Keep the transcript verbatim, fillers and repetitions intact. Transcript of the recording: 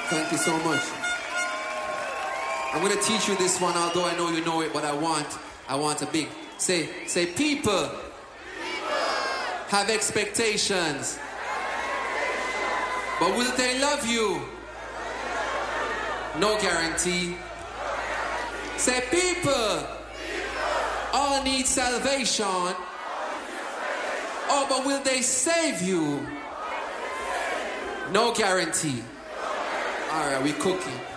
Thank you so much. I'm going to teach you this one, although I know you know it, but I want, I want a big, say, say, people, people. Have expectations, but will they love you? No guarantee. Say, people, people. All need salvation. Oh, but will they save you? No guarantee. All right, we cooking.